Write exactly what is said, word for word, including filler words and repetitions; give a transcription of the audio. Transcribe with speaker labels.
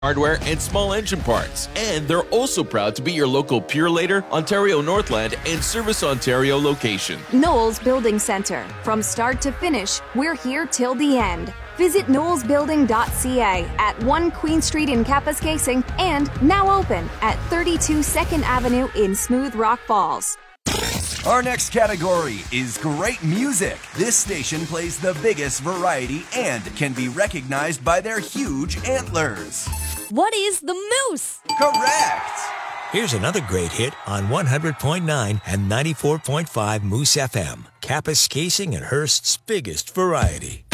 Speaker 1: hardware, and small engine parts. And they're also proud to be your local Purelator, Ontario Northland, and Service Ontario location.
Speaker 2: Knowles Building Centre. From start to finish, we're here till the end. Visit knowles building dot c a at one Queen Street in Kapuskasing and now open at thirty-two second Avenue in Smooth Rock Falls.
Speaker 3: Our next category is great music. This station plays the biggest variety and can be recognized by their huge antlers.
Speaker 4: What is the moose?
Speaker 3: Correct!
Speaker 5: Here's another great hit on one hundred point nine and ninety-four point five Moose F M. Kapuskasing and Hearst's biggest variety.